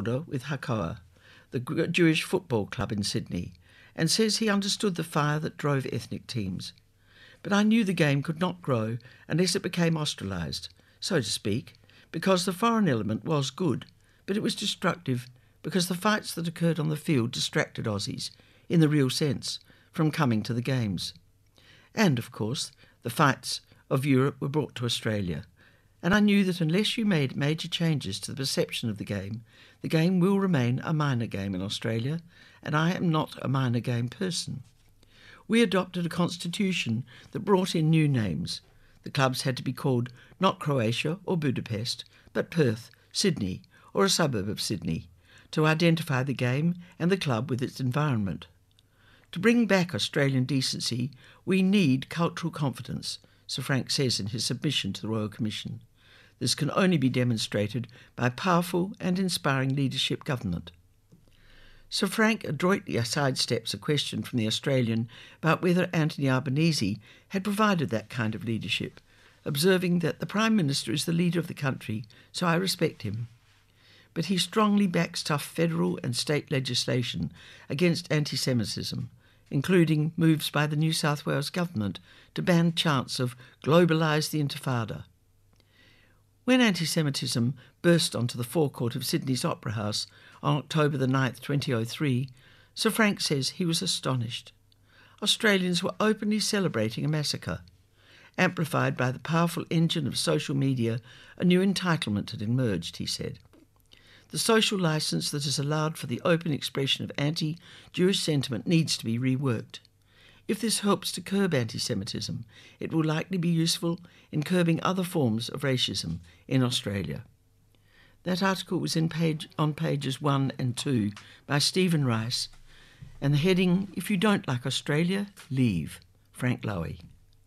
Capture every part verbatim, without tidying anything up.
border with Hakoah, the Jewish football club in Sydney, and says he understood the fire that drove ethnic teams. But I knew the game could not grow unless it became Australised, so to speak, because the foreign element was good, but it was destructive because the fights that occurred on the field distracted Aussies, in the real sense, from coming to the games. And, of course, the fights of Europe were brought to Australia, and I knew that unless you made major changes to the perception of the game, the game will remain a minor game in Australia, and I am not a minor game person. We adopted a constitution that brought in new names. The clubs had to be called not Croatia or Budapest, but Perth, Sydney, or a suburb of Sydney, to identify the game and the club with its environment. To bring back Australian decency, we need cultural confidence, Sir Frank says in his submission to the Royal Commission. This can only be demonstrated by powerful and inspiring leadership government. Sir Frank adroitly sidesteps a question from the Australian about whether Anthony Albanese had provided that kind of leadership, observing that the Prime Minister is the leader of the country, so I respect him. But he strongly backs tough federal and state legislation against anti-Semitism, including moves by the New South Wales government to ban chants of "globalise the Intifada." When anti-Semitism burst onto the forecourt of Sydney's Opera House on October the ninth, twenty oh three, Sir Frank says he was astonished. Australians were openly celebrating a massacre. Amplified by the powerful engine of social media, a new entitlement had emerged, he said. The social licence that has allowed for the open expression of anti-Jewish sentiment needs to be reworked. If this helps to curb anti-Semitism, it will likely be useful in curbing other forms of racism in Australia. That article was in page, on pages one and two by Stephen Rice, and the heading, "If you don't like Australia, leave," Frank Lowy.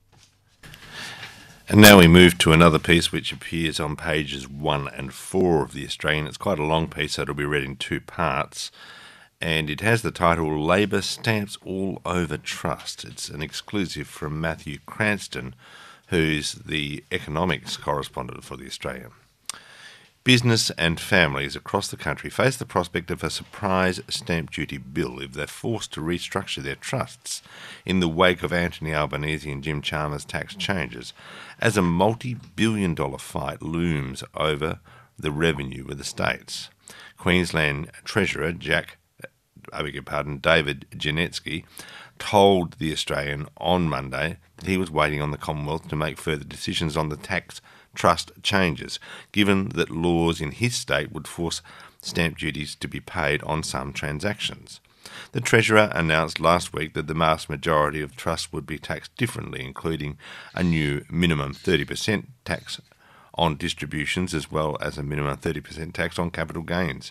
And now we move to another piece which appears on pages one and four of the Australian. It's quite a long piece, so it'll be read in two parts. And it has the title, "Labor Stamps All Over Trust." It's an exclusive from Matthew Cranston, who's the economics correspondent for the Australian. Business and families across the country face the prospect of a surprise stamp duty bill if they're forced to restructure their trusts in the wake of Anthony Albanese and Jim Chalmers' tax changes, as a multi-billion dollar fight looms over the revenue of the states. Queensland Treasurer Jack, I beg your pardon, David Janetsky, told the Australian on Monday that he was waiting on the Commonwealth to make further decisions on the tax trust changes, given that laws in his state would force stamp duties to be paid on some transactions. The Treasurer announced last week that the vast majority of trusts would be taxed differently, including a new minimum thirty percent tax on distributions as well as a minimum thirty percent tax on capital gains.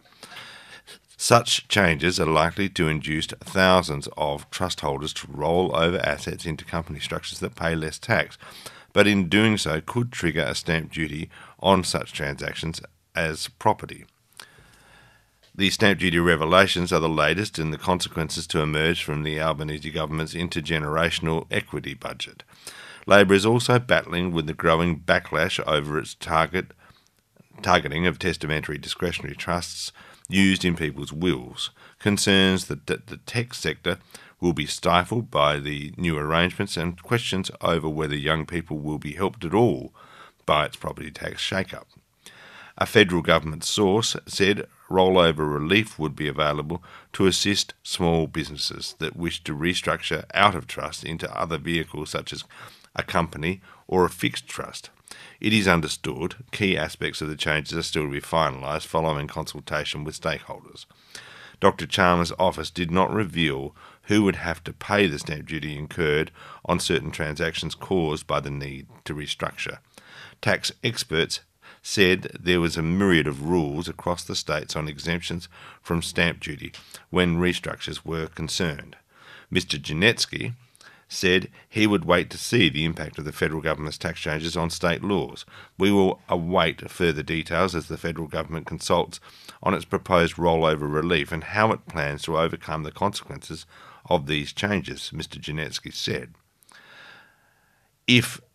Such changes are likely to induce thousands of trust holders to roll over assets into company structures that pay less tax, but in doing so could trigger a stamp duty on such transactions as property. The stamp duty revelations are the latest in the consequences to emerge from the Albanese government's intergenerational equity budget. Labor is also battling with the growing backlash over its target targeting of testamentary discretionary trusts used in people's wills, concerns that the tech sector will be stifled by the new arrangements, and questions over whether young people will be helped at all by its property tax shake-up. A federal government source said rollover relief would be available to assist small businesses that wish to restructure out of trust into other vehicles such as a company or a fixed trust. It is understood key aspects of the changes are still to be finalised following consultation with stakeholders. Doctor Chalmers' office did not reveal who would have to pay the stamp duty incurred on certain transactions caused by the need to restructure. Tax experts said there was a myriad of rules across the states on exemptions from stamp duty when restructures were concerned. Mister Janetsky said he would wait to see the impact of the federal government's tax changes on state laws. We will await further details as the federal government consults on its proposed rollover relief and how it plans to overcome the consequences of these changes, Mister Janetsky said. If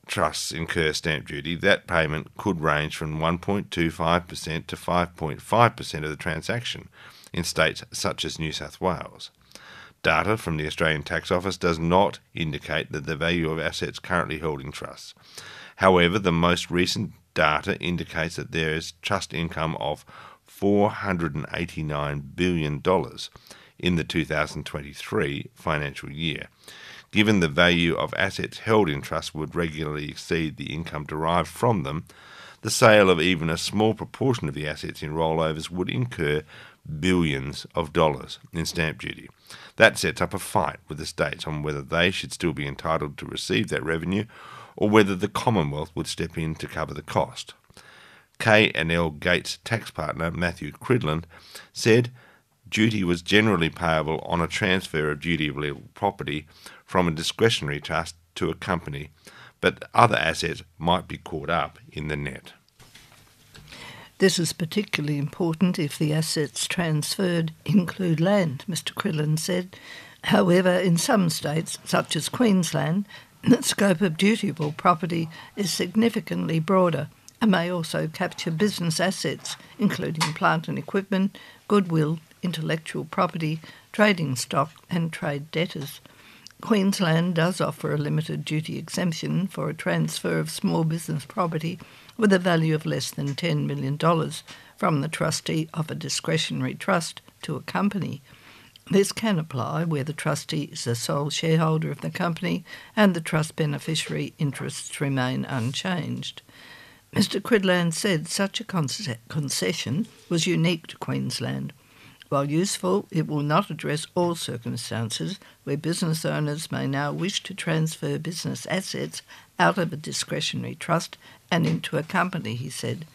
trusts incur stamp duty, that payment could range from one point two five percent to five point five percent of the transaction in states such as New South Wales. Data from the Australian Tax Office does not indicate that the value of assets currently held in trusts. However, the most recent data indicates that there is trust income of four hundred eighty-nine billion dollars in the two thousand twenty-three financial year. Given the value of assets held in trust would regularly exceed the income derived from them, the sale of even a small proportion of the assets in rollovers would incur billions of dollars in stamp duty. That sets up a fight with the states on whether they should still be entitled to receive that revenue or whether the Commonwealth would step in to cover the cost. K and L Gates tax partner Matthew Cridland said duty was generally payable on a transfer of duty-legal property from a discretionary trust to a company, but other assets might be caught up in the net. This is particularly important if the assets transferred include land, Mister Cridland said. However, in some states, such as Queensland, the scope of dutiable property is significantly broader and may also capture business assets, including plant and equipment, goodwill, intellectual property, trading stock and trade debtors. Queensland does offer a limited duty exemption for a transfer of small business property with a value of less than ten million dollars from the trustee of a discretionary trust to a company. This can apply where the trustee is the sole shareholder of the company and the trust beneficiary interests remain unchanged. Mister Cridland said such a concession was unique to Queensland. While useful, it will not address all circumstances where business owners may now wish to transfer business assets out of a discretionary trust and into a company, he said.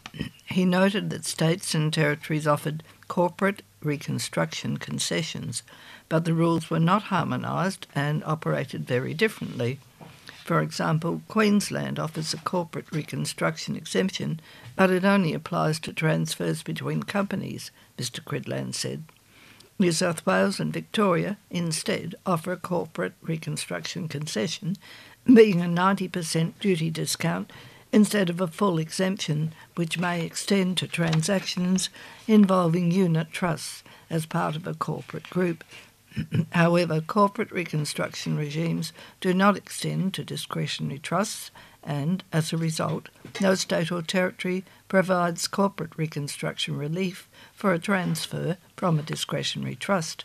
He noted that states and territories offered corporate reconstruction concessions, but the rules were not harmonised and operated very differently. For example, Queensland offers a corporate reconstruction exemption, but it only applies to transfers between companies, Mister Cridland said. New South Wales and Victoria instead offer a corporate reconstruction concession, being a ninety percent duty discount instead of a full exemption, which may extend to transactions involving unit trusts as part of a corporate group. However, corporate reconstruction regimes do not extend to discretionary trusts and, as a result, no state or territory provides corporate reconstruction relief for a transfer from a discretionary trust.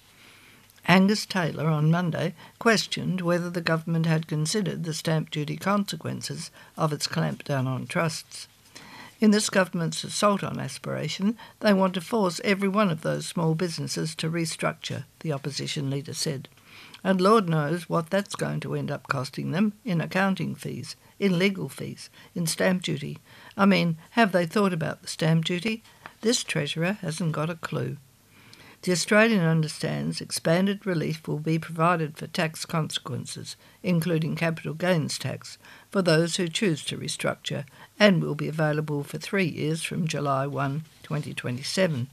Angus Taylor on Monday questioned whether the government had considered the stamp duty consequences of its clampdown on trusts. In this government's assault on aspiration, they want to force every one of those small businesses to restructure, the opposition leader said. And Lord knows what that's going to end up costing them in accounting fees, in legal fees, in stamp duty. I mean, have they thought about the stamp duty? This treasurer hasn't got a clue. The Australian understands expanded relief will be provided for tax consequences, including capital gains tax, for those who choose to restructure, and will be available for three years from July first, twenty twenty-seven.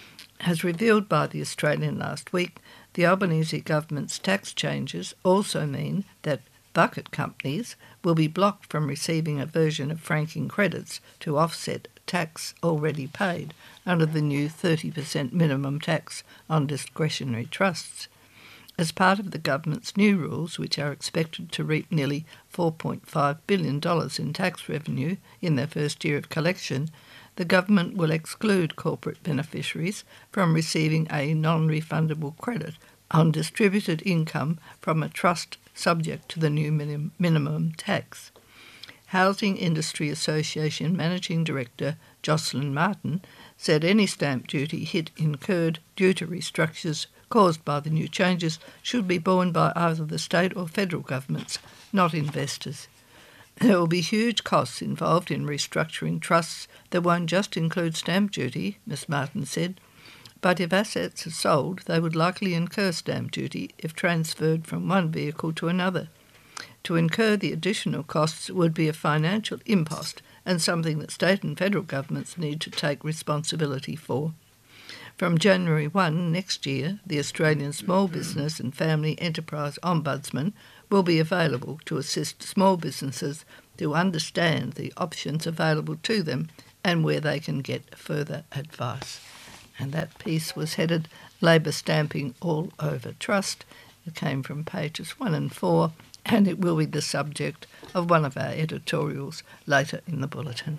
As revealed by The Australian last week, the Albanese government's tax changes also mean that bucket companies will be blocked from receiving a version of franking credits to offset tax already paid under the new thirty percent minimum tax on discretionary trusts. As part of the government's new rules, which are expected to reap nearly four point five billion dollars in tax revenue in their first year of collection, the government will exclude corporate beneficiaries from receiving a non-refundable credit on distributed income from a trust subject to the new minim- minimum tax. Housing Industry Association Managing Director Jocelyn Martin said any stamp duty hit incurred due to restructures caused by the new changes should be borne by either the state or federal governments, not investors. There will be huge costs involved in restructuring trusts that won't just include stamp duty, Miz Martin said, but if assets are sold, they would likely incur stamp duty if transferred from one vehicle to another. To incur the additional costs would be a financial impost and something that state and federal governments need to take responsibility for. From January first next year, the Australian Small Business and Family Enterprise Ombudsman will be available to assist small businesses to understand the options available to them and where they can get further advice. And that piece was headed Labour Stamping All Over Trust. It came from pages one and four, and it will be the subject of one of our editorials later in the bulletin.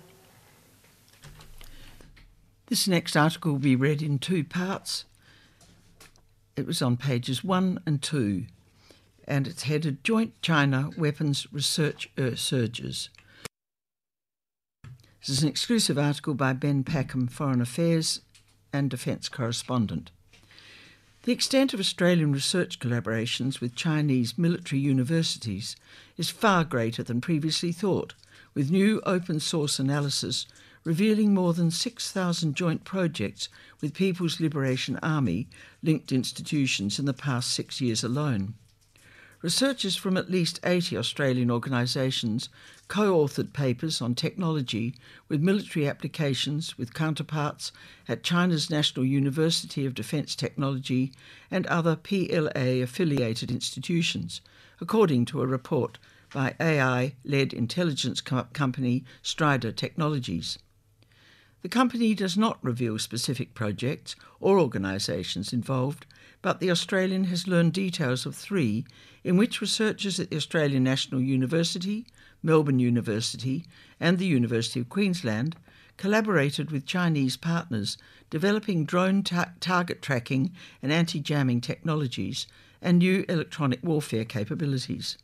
This next article will be read in two parts. It was on pages one and two, and it's headed Joint China Weapons Research Surges. This is an exclusive article by Ben Packham, Foreign Affairs and Defence Correspondent. The extent of Australian research collaborations with Chinese military universities is far greater than previously thought, with new open source analysis revealing more than six thousand joint projects with People's Liberation Army linked institutions in the past six years alone. Researchers from at least eighty Australian organisations co-authored papers on technology with military applications with counterparts at China's National University of Defence Technology and other P L A-affiliated institutions, according to a report by A I-led intelligence co- company Strider Technologies. The company does not reveal specific projects or organisations involved, but the Australian has learned details of three in which researchers at the Australian National University, Melbourne University and the University of Queensland collaborated with Chinese partners developing drone ta- target tracking and anti-jamming technologies and new electronic warfare capabilities.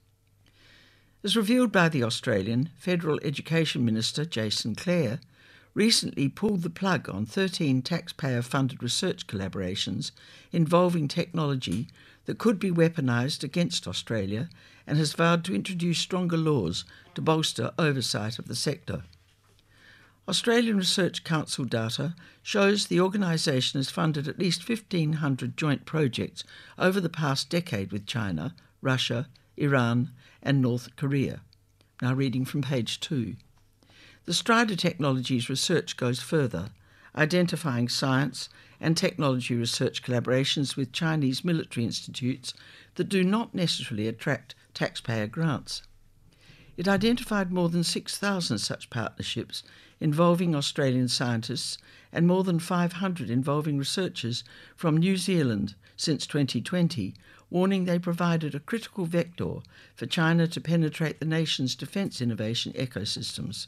As revealed by the Australian, Federal Education Minister Jason Clare recently pulled the plug on thirteen taxpayer-funded research collaborations involving technology that could be weaponised against Australia and has vowed to introduce stronger laws to bolster oversight of the sector. Australian Research Council data shows the organisation has funded at least fifteen hundred joint projects over the past decade with China, Russia, Iran and North Korea. Now reading from page two. The Strider Technologies research goes further, identifying science and technology research collaborations with Chinese military institutes that do not necessarily attract taxpayer grants. It identified more than six thousand such partnerships involving Australian scientists and more than five hundred involving researchers from New Zealand since twenty twenty, warning they provided a critical vector for China to penetrate the nation's defence innovation ecosystems.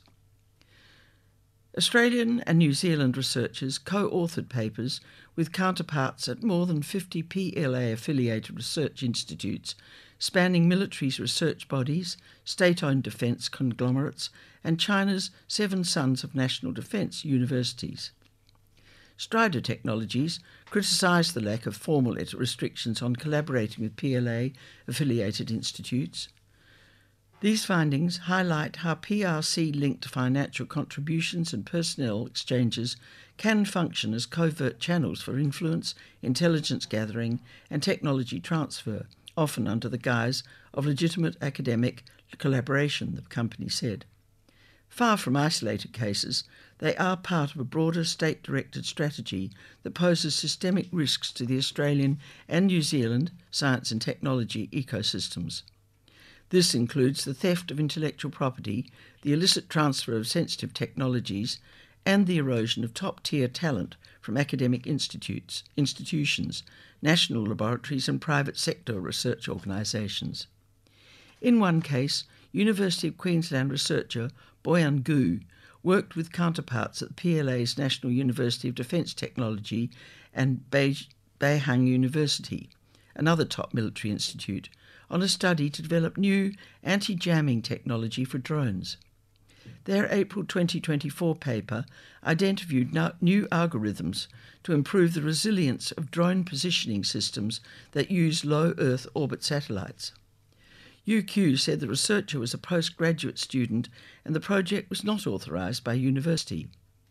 Australian and New Zealand researchers co-authored papers with counterparts at more than fifty P L A-affiliated research institutes spanning military research bodies, state-owned defence conglomerates and China's Seven Sons of National Defence universities. Strider Technologies criticised the lack of formal restrictions on collaborating with P L A-affiliated institutes. These findings highlight how P R C-linked financial contributions and personnel exchanges can function as covert channels for influence, intelligence gathering and technology transfer, often under the guise of legitimate academic collaboration, the company said. Far from isolated cases, they are part of a broader state-directed strategy that poses systemic risks to the Australian and New Zealand science and technology ecosystems. This includes the theft of intellectual property, the illicit transfer of sensitive technologies, and the erosion of top-tier talent from academic institutes, institutions, national laboratories and private sector research organisations. In one case, University of Queensland researcher Boyan Gu worked with counterparts at the P L A's National University of Defence Technology and Beihang University, another top military institute, on a study to develop new anti-jamming technology for drones. Their April twenty twenty-four paper identified new algorithms to improve the resilience of drone positioning systems that use low Earth orbit satellites. U Q said the researcher was a postgraduate student and the project was not authorised by university.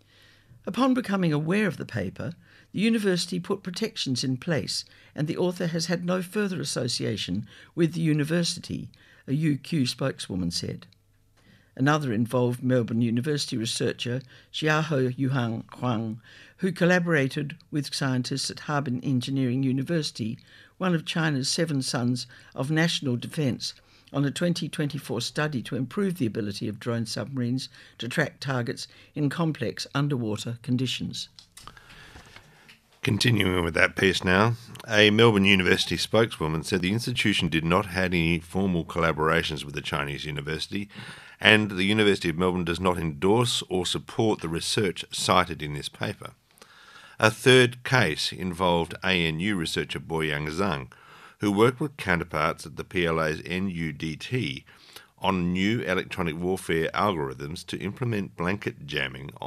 Upon becoming aware of the paper, the university put protections in place and the author has had no further association with the university, a U Q spokeswoman said. Another involved Melbourne University researcher Xiaohe Yuhang Huang, who collaborated with scientists at Harbin Engineering University, one of China's seven sons of national defence, on a twenty twenty-four study to improve the ability of drone submarines to track targets in complex underwater conditions. Continuing with that piece now, a Melbourne University spokeswoman said the institution did not have any formal collaborations with the Chinese university, and the University of Melbourne does not endorse or support the research cited in this paper. A third case involved A N U researcher Boyang Zhang, who worked with counterparts at the P L A's N U D T on new electronic warfare algorithms to implement blanket jamming